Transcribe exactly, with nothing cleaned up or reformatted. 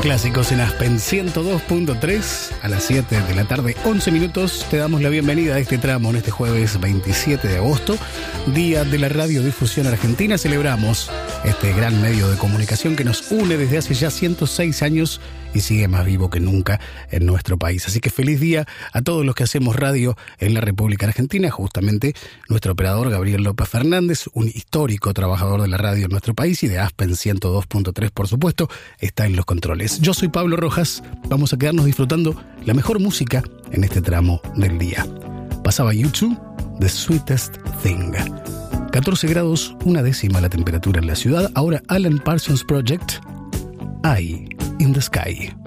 Clásicos en Aspen ciento dos punto tres a las siete de la tarde, once minutos. Te damos la bienvenida a este tramo en este jueves veintisiete de agosto, Día de la Radiodifusión Argentina. Celebramos este gran medio de comunicación que nos une desde hace ya ciento seis años y sigue más vivo que nunca en nuestro país. Así que feliz día a todos los que hacemos radio en la República Argentina. Justamente nuestro operador Gabriel López Fernández, un histórico trabajador de la radio en nuestro país y de Aspen ciento dos punto tres, por supuesto, está en los controles. Yo soy Pablo Rojas. Vamos a quedarnos disfrutando la mejor música en este tramo del día. Pasaba YouTube, The Sweetest Thing. catorce grados, una décima la temperatura en la ciudad. Ahora Alan Parsons Project, Eye in the Sky.